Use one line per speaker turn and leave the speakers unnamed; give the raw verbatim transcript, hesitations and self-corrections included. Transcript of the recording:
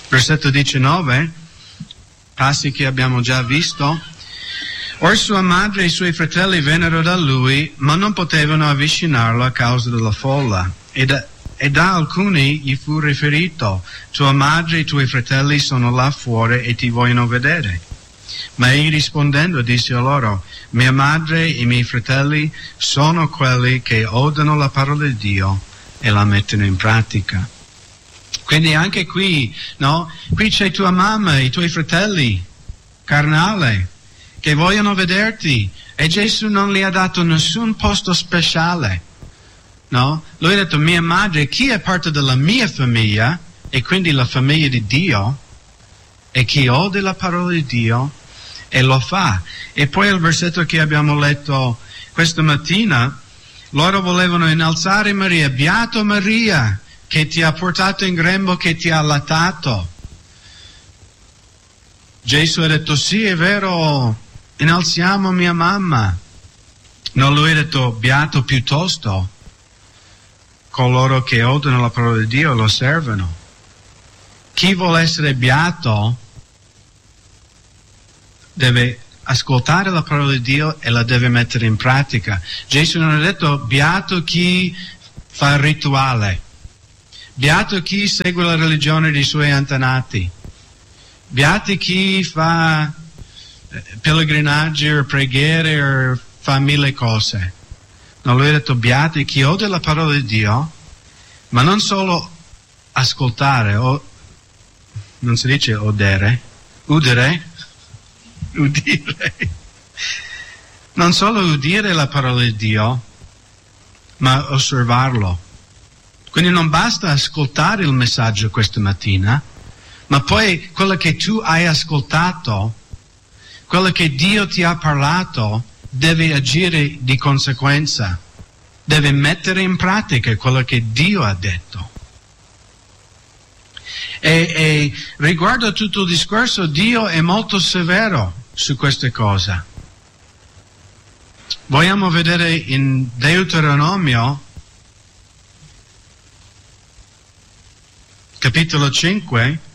Versetto diciannove, passi che abbiamo già visto. Or sua madre e i suoi fratelli vennero da lui, ma non potevano avvicinarlo a causa della folla. E da, e da alcuni gli fu riferito: tua madre e i tuoi fratelli sono là fuori e ti vogliono vedere. Ma egli rispondendo disse a loro: mia madre e i miei fratelli sono quelli che odono la parola di Dio e la mettono in pratica. Quindi anche qui, no? Qui c'è tua mamma e i tuoi fratelli carnali che vogliono vederti, e Gesù non gli ha dato nessun posto speciale, no? Lui ha detto: mia madre, chi è parte della mia famiglia, e quindi la famiglia di Dio, e chi ode la parola di Dio e lo fa. E poi il versetto che abbiamo letto questa mattina, loro volevano innalzare Maria: beato Maria, che ti ha portato in grembo, che ti ha allattato. Gesù ha detto: sì, è vero, innalziamo mia mamma. No, lui ha detto: beato piuttosto coloro che odono la parola di Dio e lo servono. Chi vuole essere beato deve ascoltare la parola di Dio e la deve mettere in pratica. Gesù non ha detto: beato chi fa il rituale, beato chi segue la religione dei suoi antenati, beati chi fa pellegrinaggi o preghiere o fa mille cose. No, lui ha detto: beati chi ode la parola di Dio, ma non solo ascoltare, o non si dice odere, udere, udire, non solo udire la parola di Dio, ma osservarlo. Quindi non basta ascoltare il messaggio questa mattina, ma poi quello che tu hai ascoltato, quello che Dio ti ha parlato, devi agire di conseguenza, devi mettere in pratica quello che Dio ha detto. E, e riguardo a tutto il discorso, Dio è molto severo su queste cose. Vogliamo vedere in Deuteronomio, capitolo cinque,